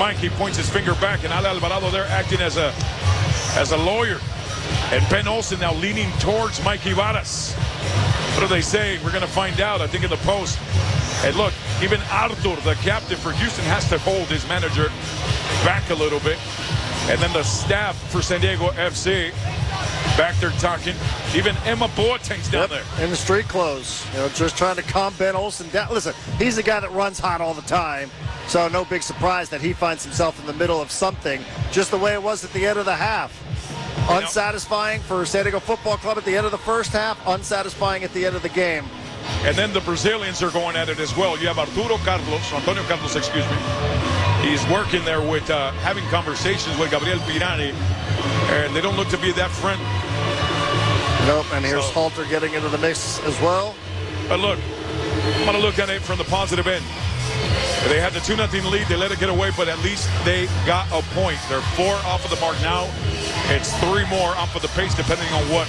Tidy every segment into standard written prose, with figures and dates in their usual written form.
Mikey points his finger back, and Ale Alvarado there acting as a lawyer. And Ben Olsen now leaning towards Mikey Varas. What do they say? We're going to find out, I think, in the post. And look, even Artur, the captain for Houston, has to hold his manager back a little bit. And then the staff for San Diego FC back there talking. Even Emma Boateng's down there. In the street clothes. Just trying to calm Ben Olsen down. Listen, he's the guy that runs hot all the time. So no big surprise that he finds himself in the middle of something, just the way it was at the end of the half. Unsatisfying for San Diego Football Club at the end of the first half, unsatisfying at the end of the game. And then the Brazilians are going at it as well. You have Antonio Carlos, excuse me. He's working there with having conversations with Gabriel Pirani, and they don't look to be that friendly. Nope, and here's Halter getting into the mix as well. But look, I'm going to look at it from the positive end. They had the 2-0 lead. They let it get away, but at least they got a point. They're 4 off of the mark now. It's 3 more off of the pace, depending on what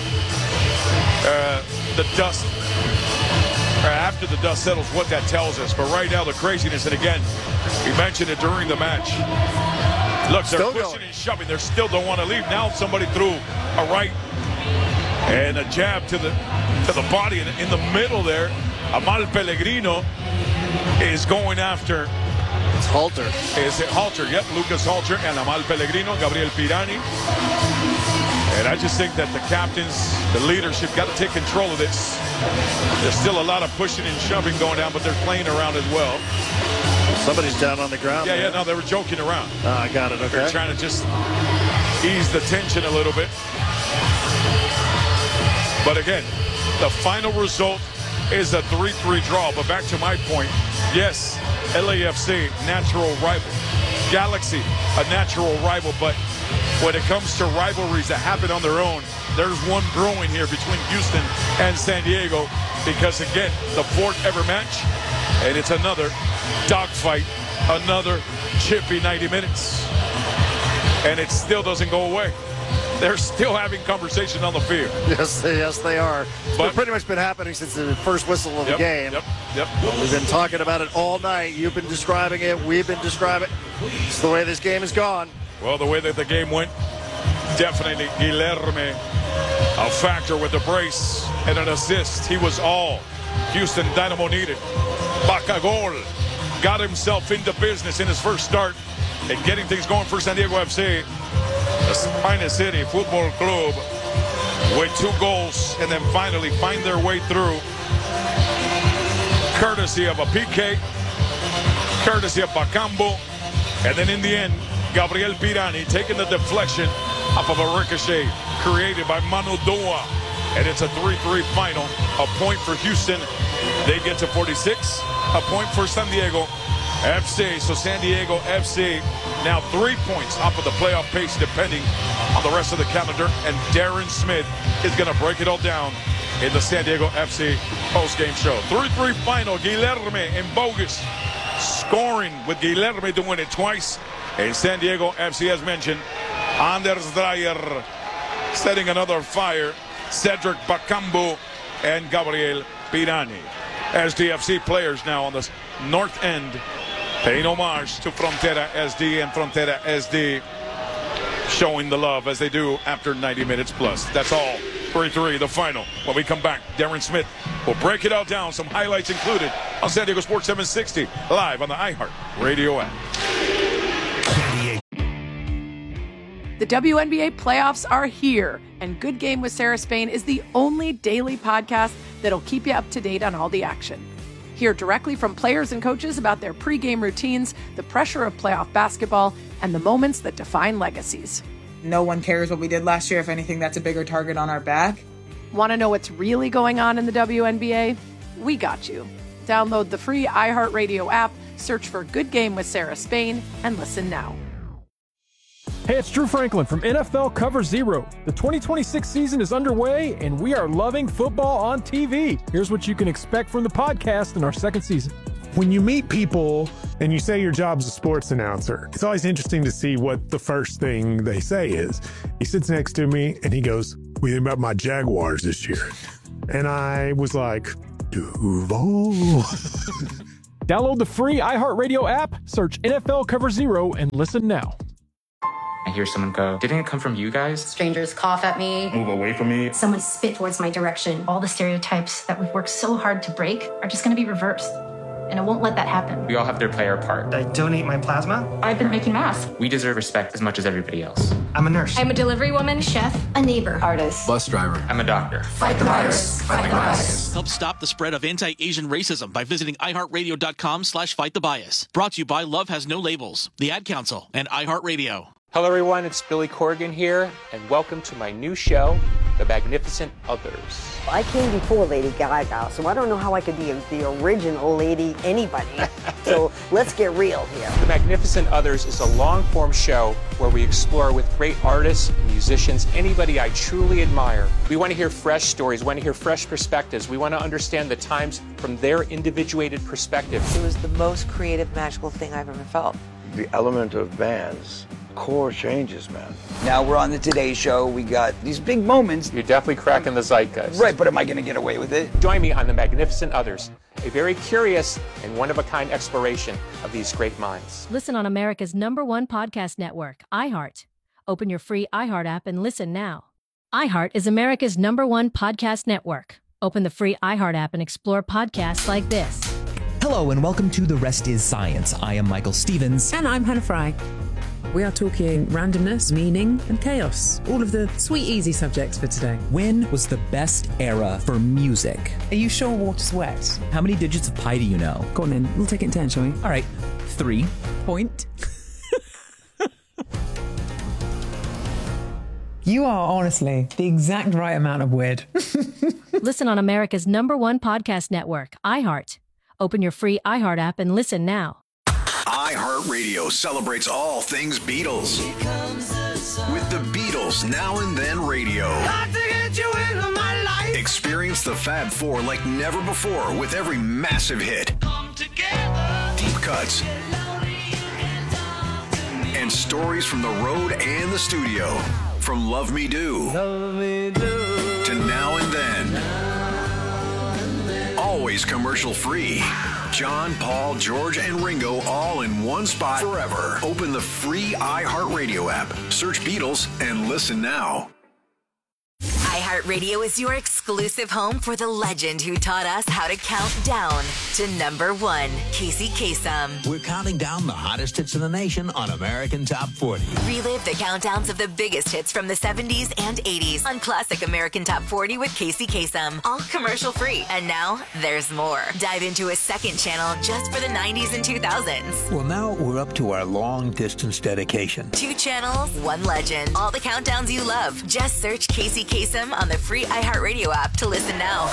the dust, after the dust settles, what that tells us. But right now, the craziness, and again, we mentioned it during the match. Look, they're still pushing and shoving. They still don't want to leave. Now somebody threw a right and a jab to the body, and in the middle there, Amal Pellegrino is going after. It's Halter. Is it Halter? Yep, Lucas Halter and Amal Pellegrino, Gabriel Pirani. And I just think that the captains, the leadership, got to take control of this. There's still a lot of pushing and shoving going down, but they're playing around as well. Somebody's down on the ground. Yeah, no, they were joking around. I got it, okay. They're trying to just ease the tension a little bit. But again, the final result is a 3-3 draw. But back to my point, yes, LAFC, natural rival. Galaxy, a natural rival. But when it comes to rivalries that happen on their own, there's one brewing here between Houston and San Diego. Because again, the 4th ever match, and it's another dogfight, another chippy 90 minutes. And it still doesn't go away. They're still having conversation on the field. Yes, they are. It's pretty much been happening since the first whistle of the game. Yep. We've been talking about it all night. You've been describing it. We've been describing it. It's the way this game has gone. Well, the way that the game went, definitely Guilherme, a factor with a brace and an assist. He was all Houston Dynamo needed. Bacagol got himself into business in his first start and getting things going for San Diego FC. The Spina City Football Club with 2 goals, and then finally find their way through, courtesy of a PK, courtesy of Bacambo, and then in the end, Gabriel Pirani taking the deflection off of a ricochet created by Manu Doa, and it's a 3-3 final. A point for Houston. They get to 46. A point for San Diego FC. So San Diego FC now 3 points off of the playoff pace, depending on the rest of the calendar. And Darren Smith is going to break it all down in the San Diego FC post-game show. 3-3 final. Guilherme and Bogus scoring, with Guilherme doing it twice. And San Diego FC, as mentioned, Anders Dreyer setting another fire. Cedric Bacambo and Gabriel Pirani. SDFC players now on the north end, paying homage to Frontera SD, and Frontera SD showing the love as they do after 90 minutes plus. That's all. 3-3, the final. When we come back, Darren Smith will break it all down. Some highlights included on San Diego Sports 760, live on the iHeart Radio app. The WNBA playoffs are here, and Good Game with Sarah Spain is the only daily podcast that'll keep you up to date on all the action. Hear directly from players and coaches about their pregame routines, the pressure of playoff basketball, and the moments that define legacies. No one cares what we did last year. If anything, that's a bigger target on our back. Want to know what's really going on in the WNBA? We got you. Download the free iHeartRadio app, search for Good Game with Sarah Spain, and listen now. Hey, it's Drew Franklin from NFL Cover Zero. The 2026 season is underway, and we are loving football on TV. Here's what you can expect from the podcast in our second season. When you meet people and you say your job's a sports announcer, it's always interesting to see what the first thing they say is. He sits next to me and he goes, "What do you think about my Jaguars this year?" And I was like, Duval. Download the free iHeartRadio app, search NFL Cover Zero, and listen now. I hear someone go, "Didn't it come from you guys?" Strangers cough at me. Move away from me. Someone spit towards my direction. All the stereotypes that we've worked so hard to break are just going to be reversed. And I won't let that happen. We all have to play our part. I donate my plasma. I've been making masks. We deserve respect as much as everybody else. I'm a nurse. I'm a delivery woman, chef, a neighbor, artist, Bus driver. I'm a doctor. Fight the virus. Fight the bias. Help stop the spread of anti-Asian racism by visiting iHeartRadio.com/fightthebias. Brought to you by Love Has No Labels, the Ad Council, and iHeartRadio. Hello everyone, it's Billy Corrigan here, and welcome to my new show, The Magnificent Others. I came before Lady Gaga, so I don't know how I could be the original Lady anybody. So let's get real here. The Magnificent Others is a long-form show where we explore with great artists, musicians, anybody I truly admire. We want to hear fresh stories, we want to hear fresh perspectives. We want to understand the times from their individuated perspective. It was the most creative, magical thing I've ever felt. The element of bands. Core changes, man. Now we're on the Today Show. We got these big moments. You're definitely cracking the zeitgeist. Right, but am I going to get away with it? Join me on The Magnificent Others, a very curious and one-of-a-kind exploration of these great minds. Listen on America's #1 podcast network, iHeart. Open your free iHeart app and listen now. iHeart is America's #1 podcast network. Open the free iHeart app and explore podcasts like this. Hello and welcome to The Rest is Science. I am Michael Stevens. And I'm Hannah Fry. We are talking randomness, meaning, and chaos. All of the sweet, easy subjects for today. When was the best era for music? Are you sure water's wet? How many digits of pi do you know? Go on then. We'll take it in turn, shall we? All right. 3. Point. You are honestly the exact right amount of weird. Listen on America's #1 podcast network, iHeart. Open your free iHeart app and listen now. iHeartRadio celebrates all things Beatles with the Beatles Now and Then Radio. Experience the Fab Four like never before with every massive hit, deep cuts, and stories from the road and the studio. From Love Me Do to Now and Then. Always commercial free. John, Paul, George, and Ringo all in one spot forever. Open the free iHeartRadio app. Search Beatles and listen now. iHeartRadio is your exclusive home for the legend who taught us how to count down to #1, Casey Kasem. We're counting down the hottest hits in the nation on American Top 40. Relive the countdowns of the biggest hits from the 70s and 80s on Classic American Top 40 with Casey Kasem. All commercial free. And now there's more. Dive into a second channel just for the 90s and 2000s. Well, now we're up to our long distance dedication. 2 channels, 1 legend. All the countdowns you love. Just search Casey Kasem on the free iHeartRadio app to listen now.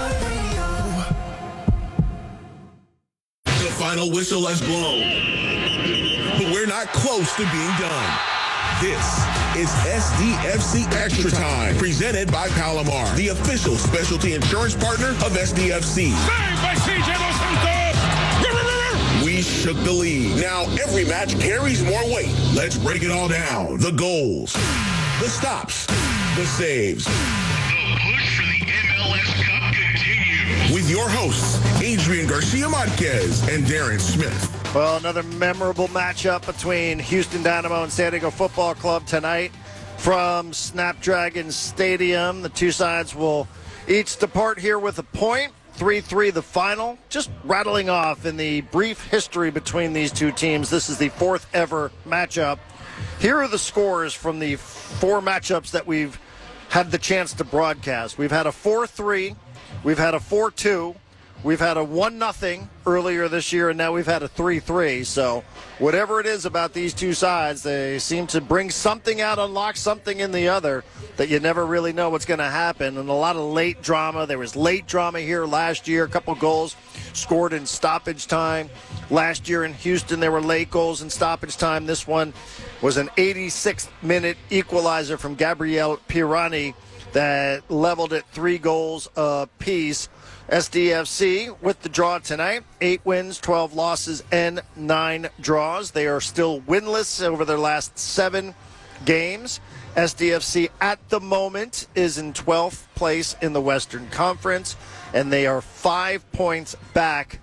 The final whistle has blown, but we're not close to being done. This is SDFC Extra Time, presented by Palomar, the official specialty insurance partner of SDFC. Bang by CJ Dos Santos! We shook the league. Now every match carries more weight. Let's break it all down. The goals, the stops, the saves. The push for the MLS Cup continues. With your hosts, Adrian Garcia Marquez and Darren Smith. Well, another memorable matchup between Houston Dynamo and San Diego Football Club tonight from Snapdragon Stadium. The two sides will each depart here with a point. 3-3 the final. Just rattling off in the brief history between these two teams. This is the 4th ever matchup. Here are the scores from the 4 matchups that we've had the chance to broadcast. We've had a 4-3, we've had a 4-2, we've had a 1-0 earlier this year, and now we've had a 3-3. So whatever it is about these two sides, they seem to bring something out, unlock something in the other that you never really know what's going to happen. And a lot of late drama. There was late drama here last year. A couple goals scored in stoppage time. Last year in Houston, there were late goals in stoppage time. This one was an 86th-minute equalizer from Gabriel Pirani that leveled it 3 goals apiece. SDFC with the draw tonight, 8 wins, 12 losses, and 9 draws. They are still winless over their last 7 games. SDFC at the moment is in 12th place in the Western Conference, and they are 5 points back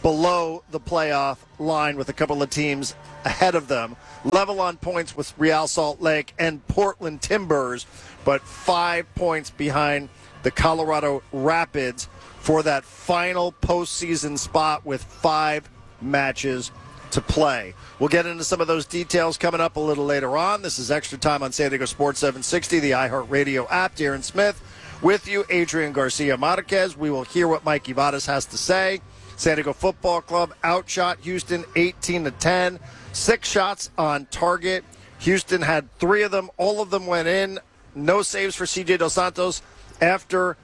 below the playoff line with a couple of teams ahead of them. Level on points with Real Salt Lake and Portland Timbers, but 5 points behind the Colorado Rapids for that final postseason spot with 5 matches to play. We'll get into some of those details coming up a little later on. This is Extra Time on San Diego Sports 760, the iHeartRadio app. Darren Smith with you, Adrian Garcia Marquez. We will hear what Mike Ivadas has to say. San Diego Football Club outshot Houston 18-10. 6 shots on target. Houston had 3 of them. All of them went in. No saves for CJ Dos Santos after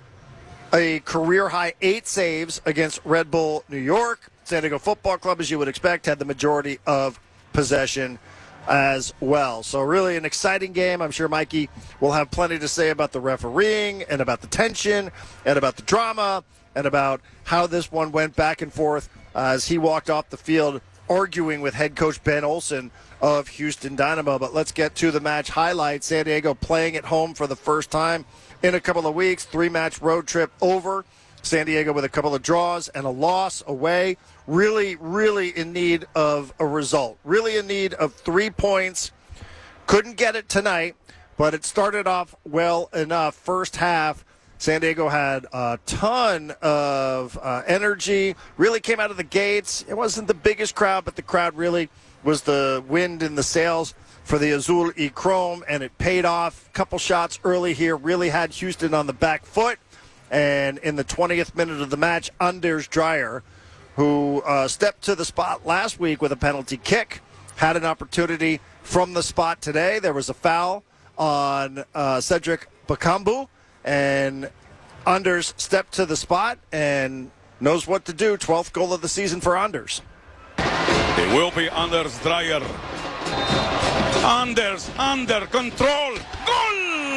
a career-high 8 saves against Red Bull New York. San Diego Football Club, as you would expect, had the majority of possession as well. So really an exciting game. I'm sure Mikey will have plenty to say about the refereeing and about the tension and about the drama and about how this one went back and forth as he walked off the field arguing with head coach Ben Olsen of Houston Dynamo. But let's get to the match highlights. San Diego playing at home for the first time in a couple of weeks. 3-match road trip over. San Diego with a couple of draws and a loss away. Really, really in need of a result. Really in need of 3 points. Couldn't get it tonight, but it started off well enough. First half, San Diego had a ton of energy. Really came out of the gates. It wasn't the biggest crowd, but the crowd really was the wind in the sails for the Azul y Chrome, and it paid off. A couple shots early here really had Houston on the back foot. And in the 20th minute of the match, Anders Dreyer, who stepped to the spot last week with a penalty kick, had an opportunity from the spot today. There was a foul on Cedric Bakambu, and Anders stepped to the spot and knows what to do. 12th goal of the season for Anders. It will be Anders Dreyer. Anders under control. Goal!